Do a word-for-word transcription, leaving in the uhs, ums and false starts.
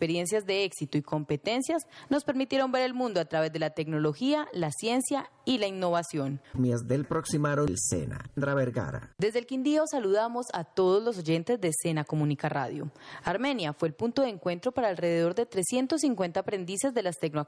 experiencias de éxito y competencias nos permitieron ver el mundo a través de la tecnología, la ciencia y la innovación. Mies del Proximaro, el SENA, Andra Vergara. Desde el Quindío saludamos a todos los oyentes de SENA Comunica Radio. Armenia fue el punto de encuentro para alrededor de trescientos cincuenta aprendices de las tecnoacademias